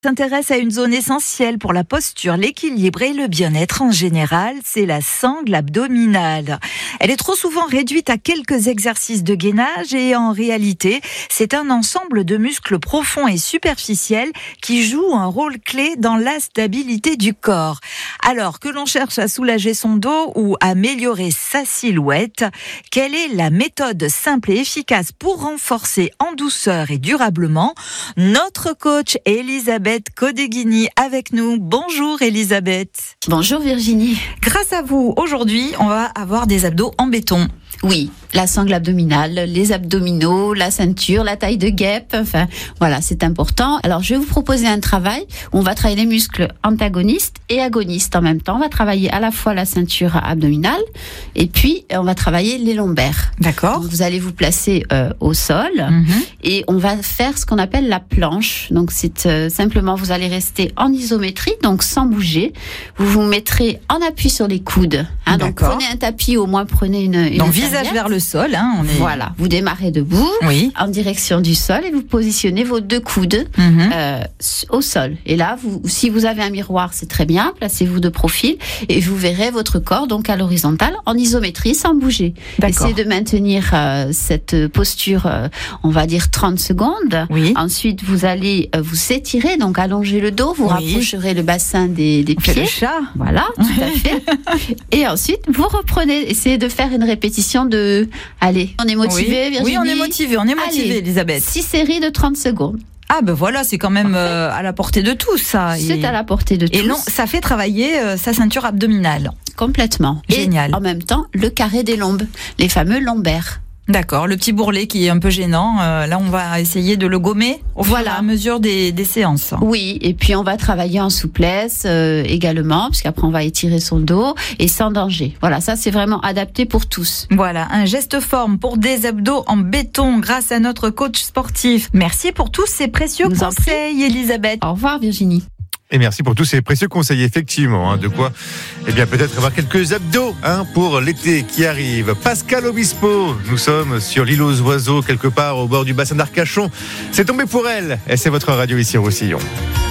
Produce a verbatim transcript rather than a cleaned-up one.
S'intéresse à une zone essentielle pour la posture, l'équilibre et le bien-être en général, c'est la sangle abdominale. Elle est trop souvent réduite à quelques exercices de gainage et en réalité, c'est un ensemble de muscles profonds et superficiels qui jouent un rôle clé dans la stabilité du corps. Alors que l'on cherche à soulager son dos ou améliorer sa silhouette, quelle est la méthode simple et efficace pour renforcer en douceur et durablement? Notre coach Elisabeth Codeghini avec nous. Bonjour Elisabeth. Bonjour Virginie. Grâce à vous, aujourd'hui, on va avoir des abdos en béton. Oui, la sangle abdominale, les abdominaux, la ceinture, la taille de guêpe, enfin voilà, c'est important. Alors je vais vous proposer un travail où on va travailler les muscles antagonistes et agonistes en même temps. On va travailler à la fois la ceinture abdominale et puis on va travailler les lombaires. D'accord. Donc, vous allez vous placer euh, au sol mm-hmm. et on va faire ce qu'on appelle la planche. Donc c'est euh, simplement, vous allez rester en isométrie, donc sans bouger. Vous vous mettrez en appui sur les coudes. Hein, donc prenez un tapis, au moins prenez une, une donc, visage vers le sol. Hein, on est... Voilà, vous démarrez debout, oui. en direction du sol et vous positionnez vos deux coudes mm-hmm. euh, au sol. Et là, vous, si vous avez un miroir, c'est très bien, placez-vous de profil et vous verrez votre corps donc à l'horizontale, en isométrie, sans bouger. D'accord. Essayez de maintenir euh, cette posture, euh, on va dire trente secondes. Oui. Ensuite, vous allez euh, vous étirer, donc allonger le dos, vous oui. rapprocherez le bassin des, des on pieds. Fait le chat. Voilà, tout à fait. Et ensuite, vous reprenez, essayez de faire une répétition de... Allez, on est motivé, oui. Virginie? Oui, on est motivé, on est motivé, Elisabeth. Six séries de trente secondes. Ah ben voilà, c'est quand même euh, à la portée de tous, ça. C'est et... à la portée de tous. Et non, ça fait travailler euh, sa ceinture abdominale. Complètement. Génial. Et en même temps, le carré des lombes, les fameux lombaires. D'accord, le petit bourrelet qui est un peu gênant, euh, là on va essayer de le gommer au voilà. fur et à mesure des, des séances. Oui, et puis on va travailler en souplesse euh, également, puisqu'après on va étirer son dos et sans danger. Voilà, ça c'est vraiment adapté pour tous. Voilà, un geste forme pour des abdos en béton grâce à notre coach sportif. Merci pour tous ces précieux Nous conseils, Elisabeth. Au revoir Virginie. Et merci pour tous ces précieux conseils, effectivement. Hein, de quoi, eh bien, peut-être avoir quelques abdos hein, pour l'été qui arrive. Pascal Obispo, nous sommes sur l'île aux oiseaux, quelque part au bord du bassin d'Arcachon. C'est tombé pour elle, et c'est votre radio ici au Roussillon.